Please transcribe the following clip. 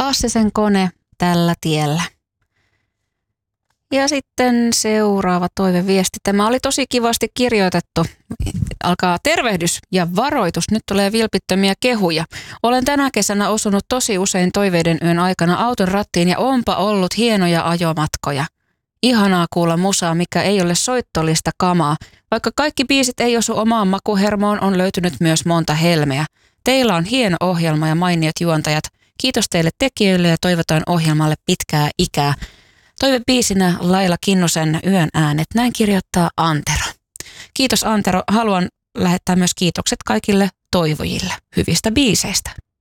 Lassisen kone tällä tiellä. Ja sitten seuraava toiveviesti. Tämä oli tosi kivasti kirjoitettu. Alkaa tervehdys ja varoitus. Nyt tulee vilpittömiä kehuja. Olen tänä kesänä osunut tosi usein toiveiden yön aikana auton rattiin ja onpa ollut hienoja ajomatkoja. Ihanaa kuulla musaa, mikä ei ole soittolista kamaa. Vaikka kaikki biisit ei osu omaan makuhermoon, on löytynyt myös monta helmeä. Teillä on hieno ohjelma ja mainiot juontajat. Kiitos teille tekijöille ja toivotaan ohjelmalle pitkää ikää. Toivebiisinä Laila Kinnusen Yön äänet. Näin kirjoittaa Antero. Kiitos Antero. Haluan lähettää myös kiitokset kaikille toivojille hyvistä biiseistä.